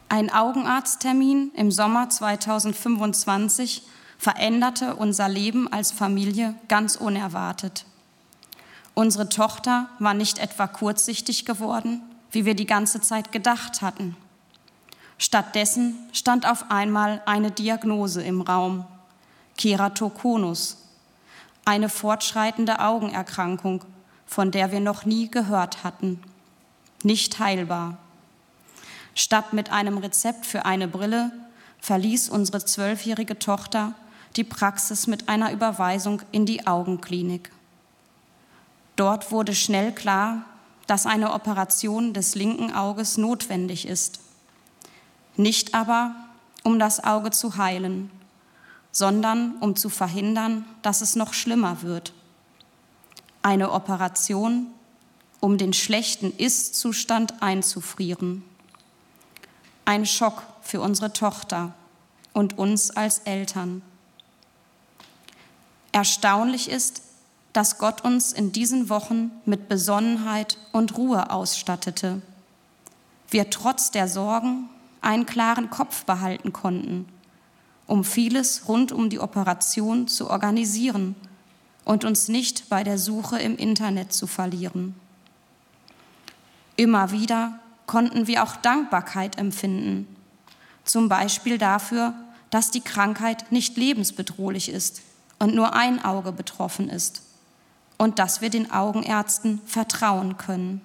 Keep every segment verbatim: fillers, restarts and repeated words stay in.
Ein Augenarzttermin im Sommer zweitausendfünfundzwanzig veränderte unser Leben als Familie ganz unerwartet. Unsere Tochter war nicht etwa kurzsichtig geworden, wie wir die ganze Zeit gedacht hatten. Stattdessen stand auf einmal eine Diagnose im Raum: Keratokonus, eine fortschreitende Augenerkrankung, von der wir noch nie gehört hatten. Nicht heilbar. Statt mit einem Rezept für eine Brille verließ unsere zwölfjährige Tochter die Praxis mit einer Überweisung in die Augenklinik. Dort wurde schnell klar, dass eine Operation des linken Auges notwendig ist. Nicht aber, um das Auge zu heilen, sondern um zu verhindern, dass es noch schlimmer wird. Eine Operation, um den schlechten Ist-Zustand einzufrieren. Ein Schock für unsere Tochter und uns als Eltern. Erstaunlich ist, dass Gott uns in diesen Wochen mit Besonnenheit und Ruhe ausstattete. Wir trotz der Sorgen einen klaren Kopf behalten konnten, um vieles rund um die Operation zu organisieren und uns nicht bei der Suche im Internet zu verlieren. Immer wieder konnten wir auch Dankbarkeit empfinden, zum Beispiel dafür, dass die Krankheit nicht lebensbedrohlich ist und nur ein Auge betroffen ist und dass wir den Augenärzten vertrauen können.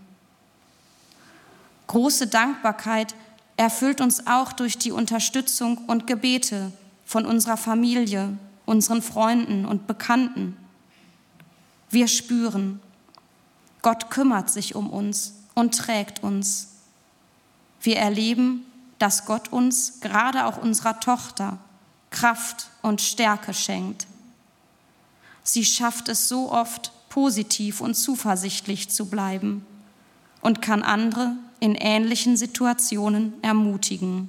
Große Dankbarkeit erfüllt uns auch durch die Unterstützung und Gebete von unserer Familie, unseren Freunden und Bekannten. Wir spüren, Gott kümmert sich um uns und trägt uns. Wir erleben, dass Gott uns, gerade auch unserer Tochter, Kraft und Stärke schenkt. Sie schafft es so oft, positiv und zuversichtlich zu bleiben und kann andere in ähnlichen Situationen ermutigen.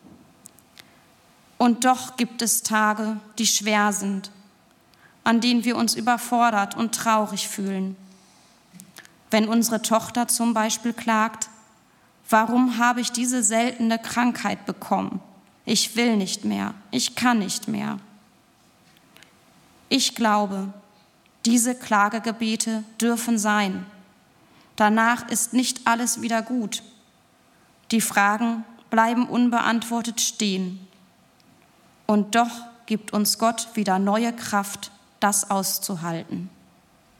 Und doch gibt es Tage, die schwer sind, an denen wir uns überfordert und traurig fühlen. Wenn unsere Tochter zum Beispiel klagt: Warum habe ich diese seltene Krankheit bekommen? Ich will nicht mehr, ich kann nicht mehr. Ich glaube, diese Klagegebete dürfen sein. Danach ist nicht alles wieder gut. Die Fragen bleiben unbeantwortet stehen. Und doch gibt uns Gott wieder neue Kraft, das auszuhalten.